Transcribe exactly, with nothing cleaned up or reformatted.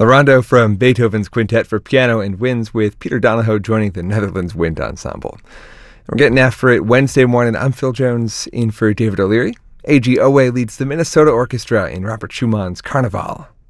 A rondo from Beethoven's Quintet for Piano and Winds with Peter Donahoe joining the Netherlands Wind Ensemble. We're getting after it Wednesday morning. I'm Phil Jones in for David O'Leary. A G Owe leads the Minnesota Orchestra in Robert Schumann's Carnival.